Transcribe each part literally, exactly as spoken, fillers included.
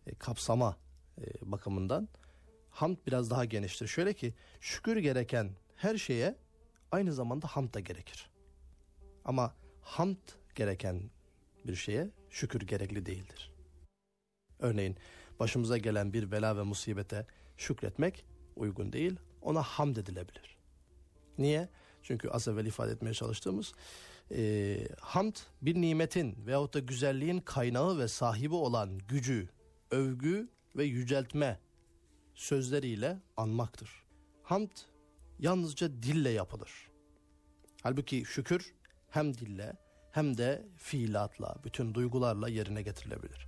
e, kapsama e, bakımından hamd biraz daha geniştir. Şöyle ki şükür gereken her şeye aynı zamanda hamd da gerekir. Ama hamd gereken bir şeye şükür gerekli değildir. Örneğin başımıza gelen bir bela ve musibete şükretmek uygun değil, ona hamd edilebilir. Niye? Çünkü az evvel ifade etmeye çalıştığımız e, hamd bir nimetin veyahut da güzelliğin kaynağı ve sahibi olan gücü, övgü ve yüceltme sözleriyle anmaktır. Hamd yalnızca dille yapılır. Halbuki şükür hem dille hem de fiilatla, bütün duygularla yerine getirilebilir.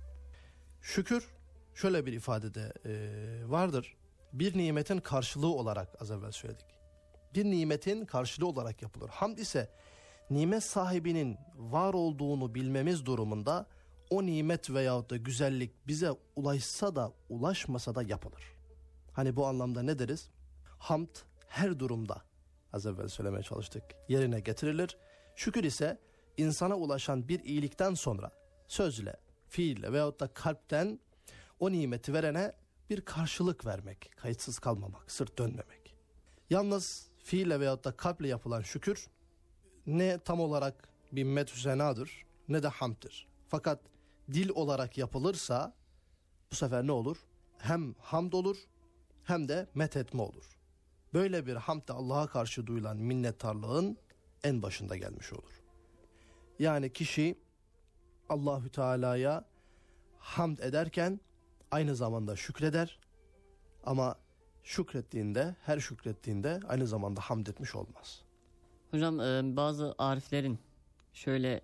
Şükür şöyle bir ifadede e, vardır. Bir nimetin karşılığı olarak az evvel söyledik. Bir nimetin karşılığı olarak yapılır. Hamd ise nimet sahibinin var olduğunu bilmemiz durumunda o nimet veyahut da güzellik bize ulaşsa da ulaşmasa da yapılır. Hani bu anlamda ne deriz? Hamd her durumda, az evvel söylemeye çalıştık, yerine getirilir. Şükür ise insana ulaşan bir iyilikten sonra sözle, fiille veyahut da kalpten o nimeti verene bir karşılık vermek, kayıtsız kalmamak, sırt dönmemek. Yalnız fiille veyahut da kalple yapılan şükür ne tam olarak bir medh-ü senadır ne de hamddir. Fakat dil olarak yapılırsa bu sefer ne olur? Hem hamd olur hem de methetme olur. Böyle bir hamd de Allah'a karşı duyulan minnettarlığın en başında gelmiş olur. Yani kişi Allahü Teala'ya hamd ederken aynı zamanda şükreder ama şükrettiğinde, her şükrettiğinde aynı zamanda hamd etmiş olmaz. Hocam bazı ariflerin şöyle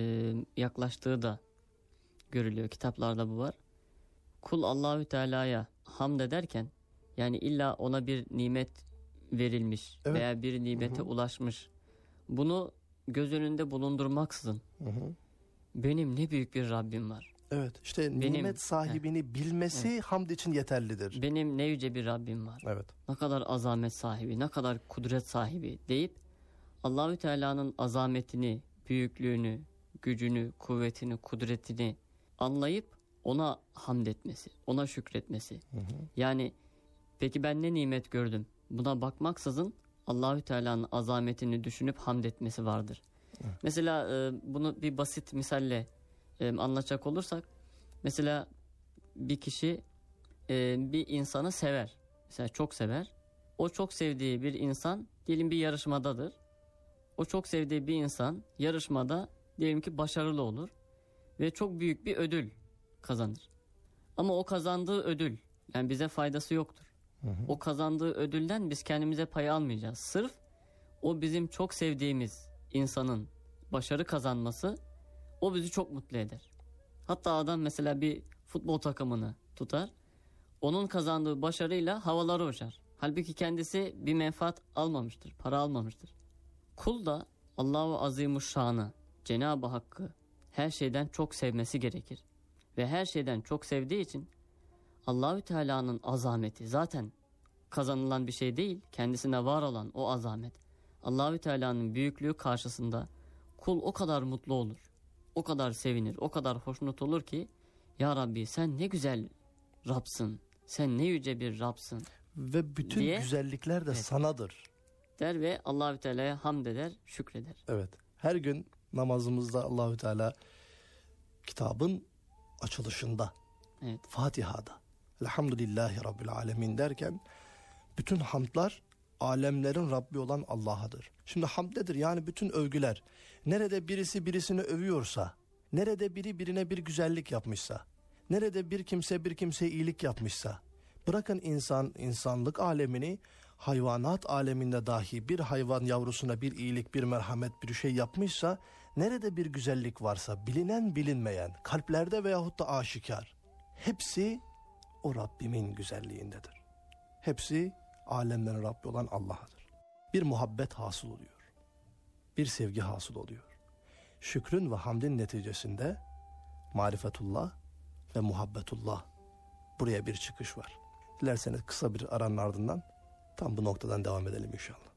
yaklaştığı da görülüyor, kitaplarda bu var. Kul Allahü Teala'ya hamd ederken, yani illa ona bir nimet verilmiş, evet, veya bir nimete hı hı. ulaşmış, bunu göz önünde bulundurmaksızın hı hı. benim ne büyük bir Rabbim var. Evet, işte benim, nimet sahibini he, bilmesi evet. hamd için yeterlidir. Benim ne yüce bir Rabbim var. Evet. Ne kadar azamet sahibi, ne kadar kudret sahibi deyip Allahü Teala'nın azametini, büyüklüğünü, gücünü, kuvvetini, kudretini anlayıp ona hamd etmesi, ona şükretmesi. Hı hı. Yani peki ben ne nimet gördüm? Buna bakmaksızın Allahü Teala'nın azametini düşünüp hamd etmesi vardır. Hı. Mesela e, bunu bir basit misalle e, anlatacak olursak, mesela bir kişi e, bir insanı sever. Mesela çok sever. O çok sevdiği bir insan diyelim bir yarışmadadır. O çok sevdiği bir insan yarışmada diyelim ki başarılı olur ve çok büyük bir ödül kazanır. Ama o kazandığı ödül yani bize faydası yoktur. Hı hı. O kazandığı ödülden biz kendimize pay almayacağız. Sırf o bizim çok sevdiğimiz insanın başarı kazanması, o bizi çok mutlu eder. Hatta adam mesela bir futbol takımını tutar. Onun kazandığı başarıyla havalara uçar. Halbuki kendisi bir menfaat almamıştır, para almamıştır. Kul da Allahu Azimuşşan'ı, Cenab-ı Hakk'ı her şeyden çok sevmesi gerekir. Ve her şeyden çok sevdiği için Allahü Teala'nın azameti zaten kazanılan bir şey değil, kendisine var olan o azamet. Allahü Teala'nın büyüklüğü karşısında kul o kadar mutlu olur, o kadar sevinir, o kadar hoşnut olur ki, ya Rabbi sen ne güzel Rab'sın, sen ne yüce bir Rab'sın. Ve bütün diye, güzellikler de evet, sanadır der ve Allahü Teala'ya hamd eder, şükreder. Evet. Her gün namazımızda Allahü Teala kitabın açılışında, evet, Fatiha'da Elhamdülillahi Rabbil Alemin derken bütün hamdlar alemlerin Rabbi olan Allah'adır. Şimdi hamd nedir? Yani bütün övgüler. Nerede birisi birisini övüyorsa, nerede biri birine bir güzellik yapmışsa, nerede bir kimse bir kimseye iyilik yapmışsa, bırakın insan, insanlık alemini, hayvanat aleminde dahi bir hayvan yavrusuna bir iyilik, bir merhamet, bir şey yapmışsa, nerede bir güzellik varsa, bilinen bilinmeyen, kalplerde veyahut da aşikar, hepsi o Rabbimin güzelliğindedir. Hepsi alemlerin Rabbi olan Allah'adır. Bir muhabbet hasıl oluyor. Bir sevgi hasıl oluyor. Şükrün ve hamdin neticesinde marifetullah ve muhabbetullah, buraya bir çıkış var. Dilerseniz kısa bir aranın ardından tam bu noktadan devam edelim inşallah.